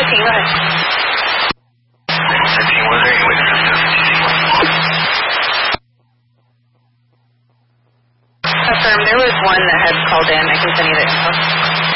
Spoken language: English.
13, go ahead. 13, was there any witnesses to the Affirm, there was one that had called in. I can send you the info.